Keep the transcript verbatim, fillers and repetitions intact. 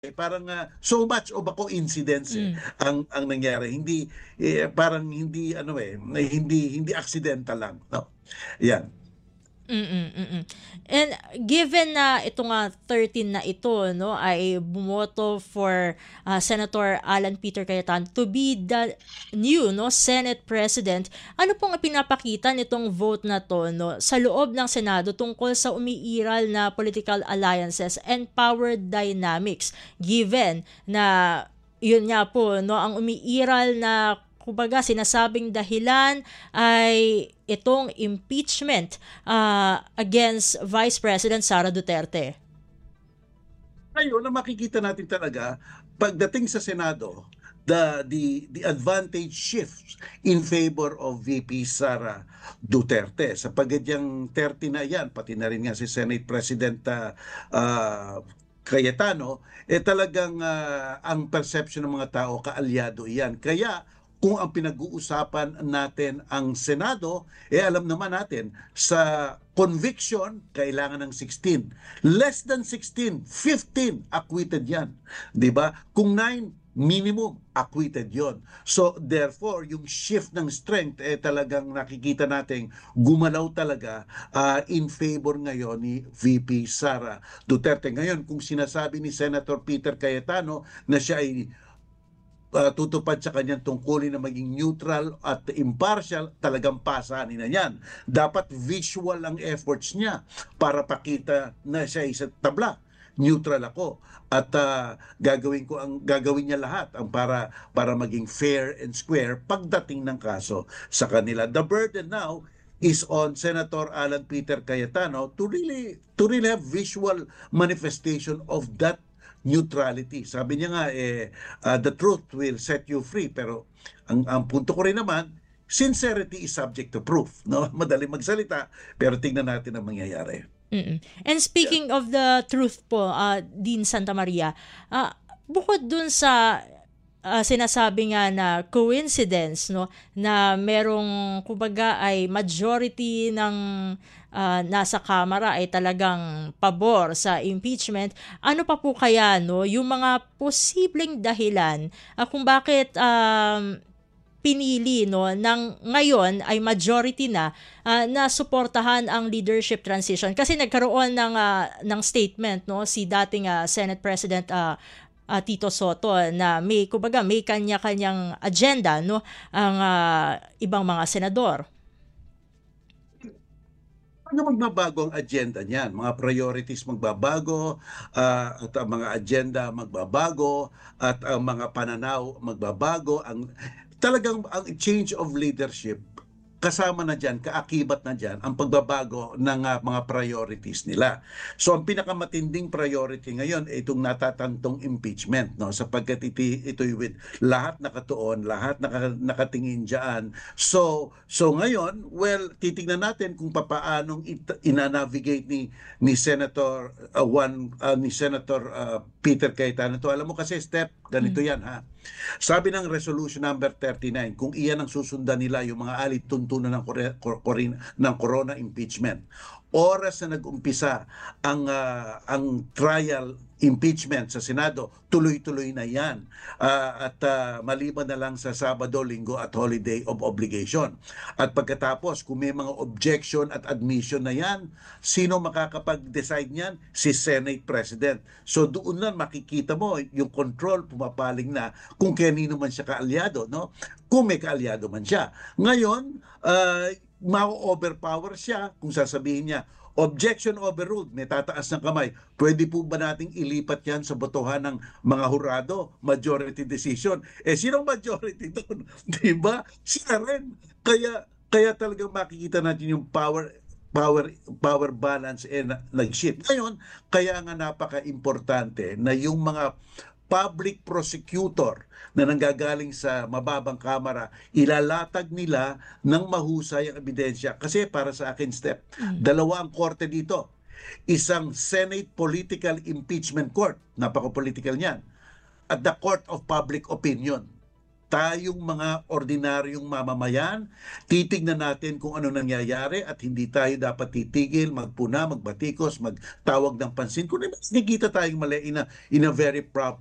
eh, parang ah, so much of a coincidence eh, Hmm. ang ang nangyari. Hindi eh, parang hindi ano eh, hindi hindi accidental lang, no? Yan. Mm, mm. And given na ito nga thirteen na ito no ay bumoto for uh, Senator Alan Peter Cayetano to be the new no Senate President, ano pong pinapakita nitong vote na to no sa loob ng Senado tungkol sa umiiral na political alliances and power dynamics given na yun nga po no ang umiiral na kumbaga sinasabing dahilan ay itong impeachment uh, against Vice President Sara Duterte. Ngayon, na makikita natin talaga, pagdating sa Senado, the the the advantage shifts in favor of V P Sara Duterte. Sa paggadyang thirty na yan, pati na rin nga si Senate President uh, uh, Cayetano, eh talagang uh, ang perception ng mga tao, kaalyado iyan. Kaya kung ang pinag-uusapan natin ang Senado, eh alam naman natin, sa conviction, kailangan ng sixteen. Less than sixteen, fifteen, acquitted yan. Diba? Kung nine, minimum, acquitted yon. So, therefore, yung shift ng strength, eh talagang nakikita nating gumalaw talaga uh, in favor ngayon ni V P Sara Duterte. Ngayon, kung sinasabi ni Senator Peter Cayetano na siya ay uh, tutupad sa kanyang tungkulin na maging neutral at impartial, talagang pasanin na yan. Dapat visual ang efforts niya para pakita na siya ay sa tabla. Neutral ako at uh, gagawin ko ang gagawin niya lahat ang para para maging fair and square pagdating ng kaso sa kanila. The burden now is on Senator Alan Peter Cayetano to really to really have visual manifestation of that neutrality. Sabi niya nga, eh, uh, the truth will set you free. Pero ang, ang punto ko rin naman, sincerity is subject to proof. No? Madali magsalita, pero tingnan natin ang mangyayari. Mm-mm. And Yeah. speaking of the truth po, uh, Dean Santa Maria, uh, bukod dun sa uh, sinasabi nga na coincidence no na merong kumbaga ay majority ng uh, nasa Kamara ay talagang pabor sa impeachment, ano pa po kaya no yung mga posibleng dahilan uh, kung bakit um, pinili no ng ngayon ay majority na uh, na suportahan ang leadership transition kasi nagkaroon ng uh, ng statement no si dating uh, Senate President uh, uh, Tito Soto na may kumbaga may kanya-kanyang agenda no ang uh, ibang mga senador. Ano magbabago ang agenda niyan? Mga priorities magbabago, uh, at ang mga agenda magbabago, at ang mga pananaw magbabago. Ang talagang ang change of leadership kasama na dyan, kaakibat na dyan, ang pagbabago ng uh, mga priorities nila. So ang pinakamatinding priority ngayon ay itong natatantong impeachment, no? Sapagkat iti, ito'y with lahat nakatuon, lahat naka, nakatingin dyan. So, so ngayon, well, titignan natin kung papaanong it, ina-navigate ni, ni Senator uh, one, uh, ni Senator uh, Peter Cayetano. To, alam mo kasi, Step, ganito Mm. yan, ha? Sabi ng resolution number thirty-nine, kung iyan ang susundan nila yung mga alituntunan ng, kore, kor, korin, ng corona impeachment, oras na nag-umpisa ang, uh, ang trial impeachment sa Senado, tuloy-tuloy na yan. Uh, at uh, maliban na lang sa Sabado, Linggo at Holiday of Obligation. At pagkatapos, kung may mga objection at admission na yan, sino makakapag-decide niyan? Si Senate President. So doon na makikita mo yung control pumapaling na kung kanino man siya kaalyado, no? Kung may kaalyado man siya. Ngayon, uh, ma-overpower siya kung sasabihin niya, objection overruled, may tataas ng kamay. Pwede po ba nating ilipat yan sa botohan ng mga hurado? Majority decision. Eh, sinong majority doon? Diba? Sila rin. Kaya, kaya talagang makikita natin yung power power power balance eh nag-shift. Ngayon, kaya nga napaka-importante na yung mga public prosecutor na nanggagaling sa mababang kamara, ilalatag nila ng mahusay ang ebidensya. Kasi para sa akin, Step, Mm. dalawa ang korte dito. Isang Senate Political Impeachment Court, napaka-political niyan, at the Court of Public Opinion. tayong mga ordinaryong mamamayan, titignan natin kung ano nangyayari at hindi tayo dapat titigil, magpuna, magbatikos, magtawag ng pansin. Kung may nakikita tayong mali in a, in a very proper